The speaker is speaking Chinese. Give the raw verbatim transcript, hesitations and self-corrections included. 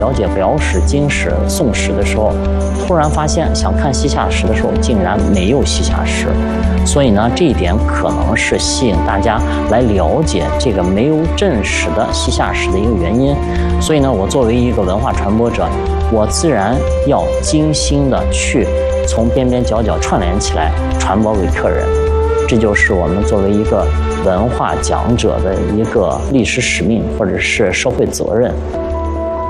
了解辽史、金史、宋史的时候，突然发现想看西夏史的时候，竟然没有西夏史。所以呢，这一点可能是吸引大家来了解这个没有正史的西夏史的一个原因。所以呢，我作为一个文化传播者，我自然要精心的去从边边角角串联起来，传播给客人。这就是我们作为一个文化讲者的一个历史使命，或者是社会责任。